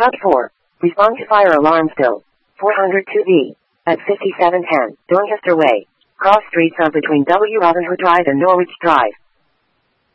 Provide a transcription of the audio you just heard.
Hub 4. Respond to fire alarm still. 402B. At 5710, Dorchester Way. Cross streets are between W. Robin Hood Drive and Norwich Drive.